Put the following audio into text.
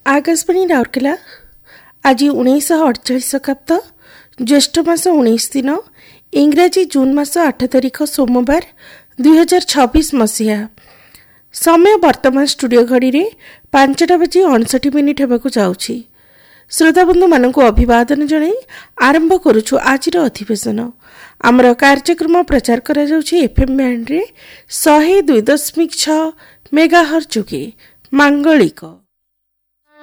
आकाशवाणी राउरकेला आज 1948 शताब्द ज्येष्ठ मास 19 दिन इंग्राजी जून मास 8 तारिख सोमवार 2026 मसीहा। समय वर्तमान स्टूडियो घड़ी रे 5:59 हेबाकु जाउछि। श्रोताबंधु मानक अभिवादन जणाई आरंभ करुछु आजिर अधिवेशन। आमर कार्यक्रम प्रचार करा जाउछि एफएम बैंड रे 102.6 मेगाहर्ट्ज जोगे मांगलिक।